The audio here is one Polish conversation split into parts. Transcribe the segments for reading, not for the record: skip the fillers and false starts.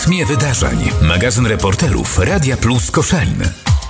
tmie wydarzeń. Magazyn reporterów Radia Plus Koszalin.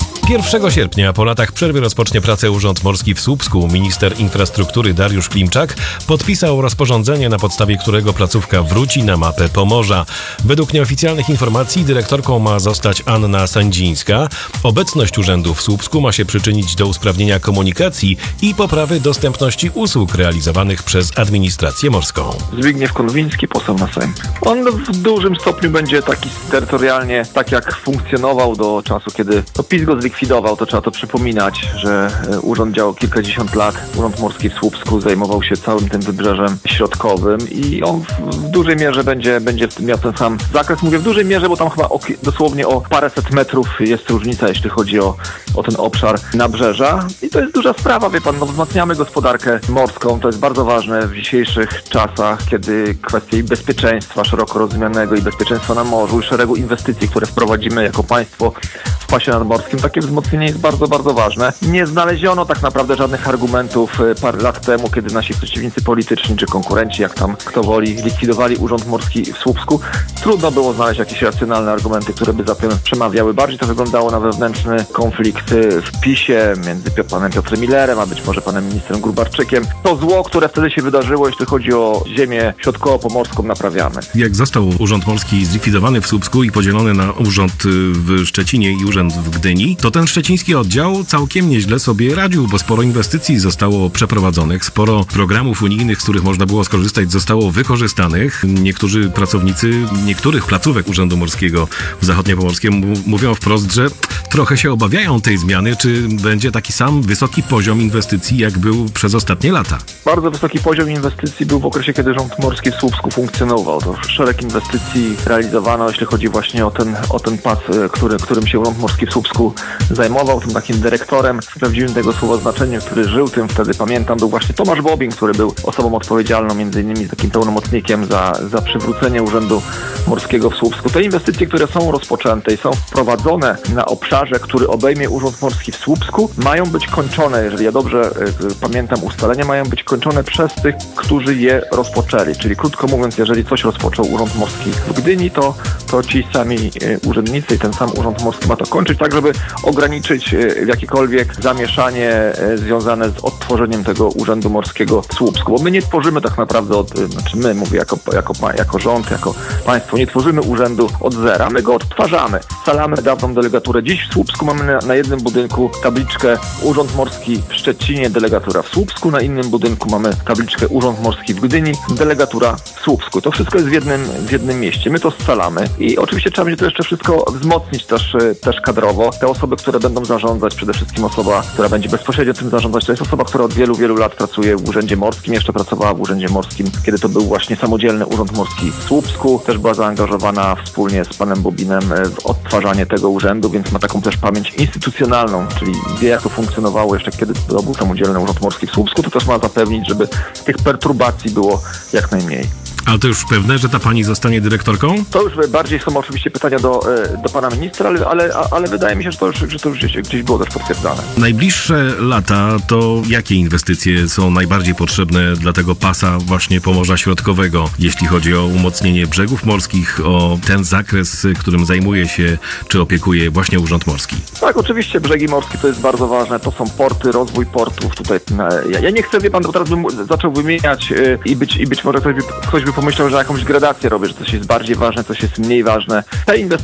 1 sierpnia po latach przerwy rozpocznie pracę Urząd Morski w Słupsku. Minister infrastruktury Dariusz Klimczak podpisał rozporządzenie, na podstawie którego placówka wróci na mapę Pomorza. Według nieoficjalnych informacji dyrektorką ma zostać Anna Sędzińska. Obecność urzędu w Słupsku ma się przyczynić do usprawnienia komunikacji i poprawy dostępności usług realizowanych przez administrację morską. Zbigniew Konwiński, poseł na Sejm. On w dużym stopniu będzie taki terytorialnie, tak jak funkcjonował do czasu, kiedy to PiS go zlikwidował. To trzeba to przypominać, że urząd działał kilkadziesiąt lat. Urząd Morski w Słupsku zajmował się całym tym wybrzeżem środkowym i on w dużej mierze będzie miał ten sam zakres. Mówię w dużej mierze, bo tam chyba dosłownie o paręset metrów jest różnica, jeśli chodzi o ten obszar nabrzeża. I to jest duża sprawa, wie pan, wzmacniamy gospodarkę morską. To jest bardzo ważne w dzisiejszych czasach, kiedy kwestie bezpieczeństwa szeroko rozumianego i bezpieczeństwa na morzu i szeregu inwestycji, które wprowadzimy jako państwo w pasie nadmorskim, takie wzmocnienie jest bardzo, bardzo ważne. Nie znaleziono tak naprawdę żadnych argumentów parę lat temu, kiedy nasi przeciwnicy polityczni czy konkurenci, jak tam kto woli, likwidowali Urząd Morski w Słupsku. Trudno było znaleźć jakieś racjonalne argumenty, które by za tym przemawiały. Bardziej to wyglądało na wewnętrzny konflikt w PiS-ie między panem Piotrem Millerem, a być może panem ministrem Gróbarczykiem. To zło, które wtedy się wydarzyło, jeśli chodzi o ziemię środkowo-pomorską, naprawiamy. Jak został Urząd Morski zlikwidowany w Słupsku i podzielony na urząd w Szczecinie i urząd w Gdyni, to ten szczeciński oddział całkiem nieźle sobie radził, bo sporo inwestycji zostało przeprowadzonych, sporo programów unijnych, z których można było skorzystać, zostało wykorzystanych. Niektórzy pracownicy niektórych placówek Urzędu Morskiego w Zachodniopomorskiem mówią wprost, że trochę się obawiają tej zmiany. Czy będzie taki sam wysoki poziom inwestycji, jak był przez ostatnie lata? Bardzo wysoki poziom inwestycji był w okresie, kiedy Urząd Morski w Słupsku funkcjonował. To szereg inwestycji realizowano, jeśli chodzi właśnie o ten pas, którym się Urząd Morski w Słupsku zajmował. Tym takim dyrektorem, w prawdziwym tego słowa znaczeniu, który żył tym wtedy, pamiętam, był właśnie Tomasz Bobin, który był osobą odpowiedzialną między innymi takim pełnomocnikiem za przywrócenie Urzędu Morskiego w Słupsku. Te inwestycje, które są rozpoczęte i są wprowadzone na obszarze, który obejmie Urząd Morski w Słupsku, mają być kończone, jeżeli ja dobrze pamiętam ustalenia, mają być kończone przez tych, którzy je rozpoczęli. Czyli krótko mówiąc, jeżeli coś rozpoczął Urząd Morski w Gdyni, to ci sami urzędnicy i ten sam Urząd Morski ma to kończyć, tak żeby ograniczyć jakiekolwiek zamieszanie związane z odtworzeniem tego Urzędu Morskiego w Słupsku. Bo my nie tworzymy tak naprawdę my, mówię jako rząd, jako państwo, nie tworzymy urzędu od zera, my go odtwarzamy. Scalamy dawną delegaturę. Dziś w Słupsku mamy na jednym budynku tabliczkę Urząd Morski w Szczecinie, delegatura w Słupsku, na innym budynku mamy tabliczkę Urząd Morski w Gdyni, delegatura w Słupsku. To wszystko jest w jednym mieście. My to scalamy i oczywiście trzeba będzie to jeszcze wszystko wzmocnić też kadrowo. Te osoby, które będą zarządzać, przede wszystkim osoba, która będzie bezpośrednio tym zarządzać, to jest osoba, która od wielu, wielu lat pracuje w Urzędzie Morskim, jeszcze pracowała w Urzędzie Morskim, kiedy to był właśnie samodzielny Urząd Morski w Słupsku. Też była zaangażowana wspólnie z panem Bobinem w odtwarzanie tego urzędu, więc ma taką też pamięć instytucjonalną, czyli wie, jak to funkcjonowało jeszcze kiedy to był samodzielny Urząd Morski w Słupsku, to też ma zapewnić, żeby tych perturbacji było jak najmniej. Ale to już pewne, że ta pani zostanie dyrektorką? To już bardziej są oczywiście pytania do pana ministra, ale wydaje mi się, że to już gdzieś było też potwierdzane. Najbliższe lata to jakie inwestycje są najbardziej potrzebne dla tego pasa właśnie Pomorza Środkowego, jeśli chodzi o umocnienie brzegów morskich, o ten zakres, którym zajmuje się czy opiekuje właśnie Urząd Morski? Tak, oczywiście brzegi morskie to jest bardzo ważne, to są porty, rozwój portów. Tutaj ja nie chcę, wie pan, bo teraz bym zaczął wymieniać i być może ktoś by pomyślał, że jakąś gradację robię, że coś jest bardziej ważne, coś jest mniej ważne. Te inwestycje